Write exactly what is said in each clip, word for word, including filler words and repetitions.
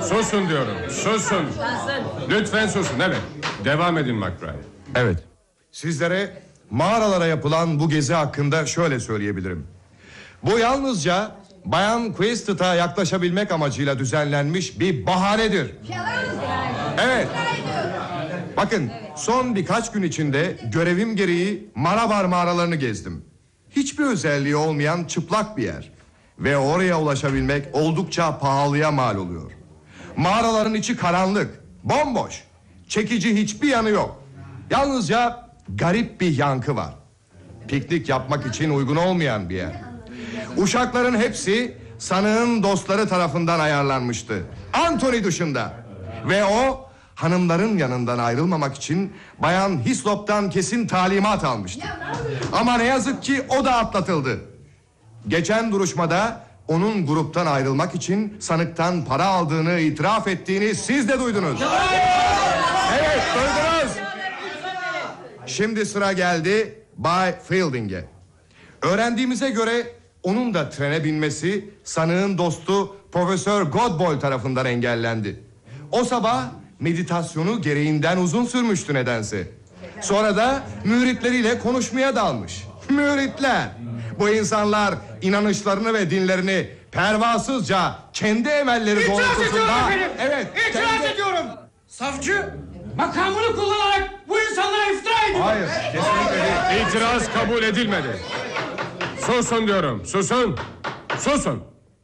Susun diyorum, susun. Lütfen susun, evet. Devam edin McBride. Evet. Sizlere mağaralara yapılan bu gezi hakkında şöyle söyleyebilirim. Bu yalnızca Bayan Quisted'a yaklaşabilmek amacıyla düzenlenmiş bir bahanedir. Evet. Bakın, son birkaç gün içinde görevim gereği Marabar mağaralarını gezdim. Hiçbir özelliği olmayan çıplak bir yer. Ve oraya ulaşabilmek oldukça pahalıya mal oluyor. Mağaraların içi karanlık, bomboş. Çekici hiçbir yanı yok. Yalnızca garip bir yankı var. Piknik yapmak için uygun olmayan bir yer. Uşakların hepsi sanığın dostları tarafından ayarlanmıştı. Anthony dışında. Ve o hanımların yanından ayrılmamak için Bayan Hislop'tan kesin talimat almıştı. Ama ne yazık ki o da atlatıldı. Geçen duruşmada onun gruptan ayrılmak için sanıktan para aldığını itiraf ettiğini siz de duydunuz. Evet, duydunuz. Şimdi sıra geldi Bay Fielding'e. Öğrendiğimize göre onun da trene binmesi sanığın dostu Profesör Godboy tarafından engellendi. O sabah meditasyonu gereğinden uzun sürmüştü nedense. Sonra da müritleriyle konuşmaya dalmış. Müritler. Bu insanlar inanışlarını ve dinlerini pervasızca kendi emelleri İtiraz doğrultusunda... ediyorum efendim. Evet. İtiraz kendi... ediyorum. Savcı makamını kullanarak bu insanlara iftira ediyor. Hayır, kesinlikle değil. İtiraz kabul edilmedi. Susun diyorum, susun. Susun.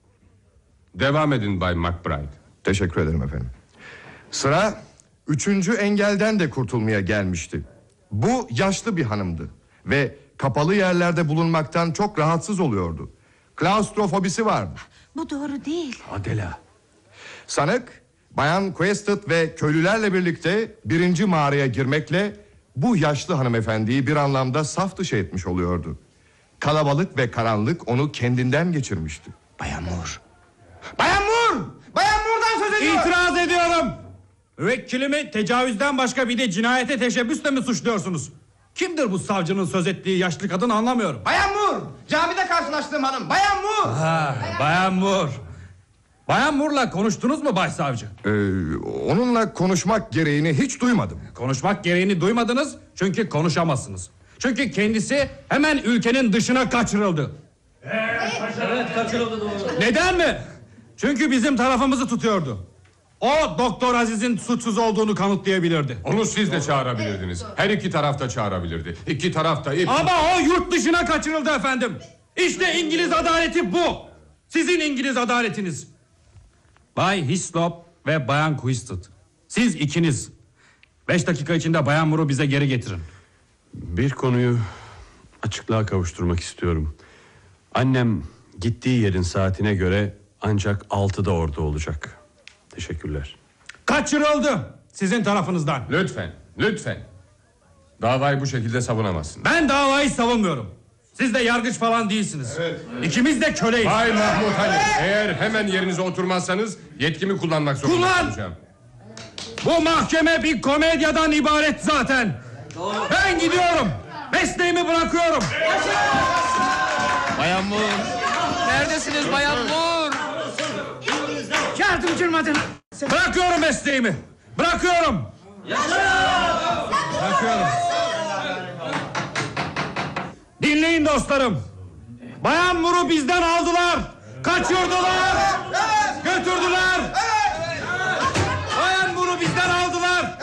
Devam edin Bay McBride. Teşekkür ederim efendim. Sıra üçüncü engelden de kurtulmaya gelmişti. Bu yaşlı bir hanımdı ve kapalı yerlerde bulunmaktan çok rahatsız oluyordu. Klaustrofobisi vardı. Bu doğru değil. Adela. Sanık Bayan Quested ve köylülerle birlikte birinci mağaraya girmekle bu yaşlı hanımefendiyi bir anlamda saf dışı etmiş oluyordu. Kalabalık ve karanlık onu kendinden geçirmişti. Bayan Moore. Bayan Moore! Bayan Moore'dan söz ediyor. İtiraz ediyorum. Müvekkilimi tecavüzden başka bir de cinayete teşebbüsle mi suçluyorsunuz? Kimdir bu savcının söz ettiği yaşlı kadın anlamıyorum. Bayan Moore! Camide karşılaştığım hanım. Bayan Moore! Ha, Bayan Moore. Bayan Moore'la konuştunuz mu başsavcı? Ee, onunla konuşmak gereğini hiç duymadım. Konuşmak gereğini duymadınız çünkü konuşamazsınız. Çünkü kendisi hemen ülkenin dışına kaçırıldı. Evet, evet kaçırıldı doğru. Neden mi? Çünkü bizim tarafımızı tutuyordu. O Doktor Aziz'in suçsuz olduğunu kanıtlayabilirdi. Onu siz de çağırabilirdiniz. Her iki tarafta çağırabilirdi. İki tarafta... Ip... Ama o yurt dışına kaçırıldı efendim. İşte İngiliz adaleti bu. Sizin İngiliz adaletiniz. Bay Hislop ve Bayan Quisted. Siz ikiniz. Beş dakika içinde Bayan Moore'u bize geri getirin. Bir konuyu açıklığa kavuşturmak istiyorum. Annem gittiği yerin saatine göre ancak altıda orada olacak. Teşekkürler. Kaçırıldı sizin tarafınızdan. Lütfen, lütfen. Davayı bu şekilde savunamazsın. Ben davayı savunmuyorum. Siz de yargıç falan değilsiniz. Evet. İkimiz de köleyiz. Bay Mahmut Ali, eğer hemen yerinize oturmazsanız yetkimi kullanmak zorunda Kullan! kalacağım. Bu mahkeme bir komedyadan ibaret zaten. Doğru. Ben gidiyorum. Mesleğimi bırakıyorum. Bayan Moore. Neredesiniz Bayan Moore? Yardımcım adına. Bırakıyorum mesleğimi. Bırakıyorum. Bırakıyorum. Dinleyin dostlarım. Bayan Moore'u bizden aldılar. Kaçırdılar. Götürdüler. Bayan Moore'u bizden aldılar.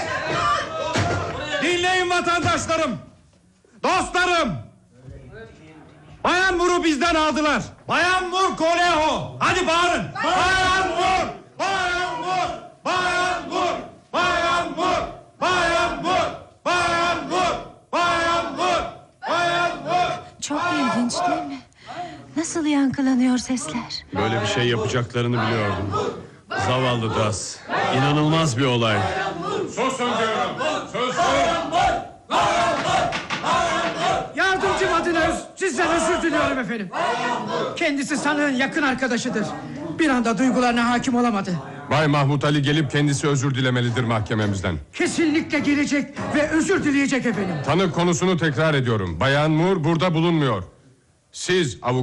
Dinleyin vatandaşlarım. Dostlarım. Bayan Moore'u bizden aldılar. Bayan Moore Koleho. Hadi bağırın. Bayan Moore. Bayan Moore. Bayan Moore. Bayan Moore. Bayan Moore. Bayan Moore. Bayan Moore. Bayan Moore. Çok ilginç değil mi? Nasıl yankılanıyor sesler? Böyle bir şey yapacaklarını biliyordum. Zavallı Daz. İnanılmaz bir olay. Susun diyorum, susun. Yardımcım adına sizden özür diliyorum efendim. Kendisi sanığın yakın arkadaşıdır. Bir anda duygularına hakim olamadı. Bay Mahmut Ali gelip kendisi özür dilemelidir mahkememizden. Kesinlikle gelecek ve özür dileyecek efendim. Tanık konusunu tekrar ediyorum. Bayan Moore burada bulunmuyor. Siz avukat